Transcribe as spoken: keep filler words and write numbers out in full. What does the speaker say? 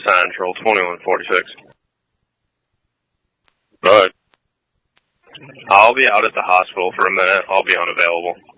Central, twenty-one forty-six. Go ahead. I'll be out at the hospital for a minute. I'll be unavailable.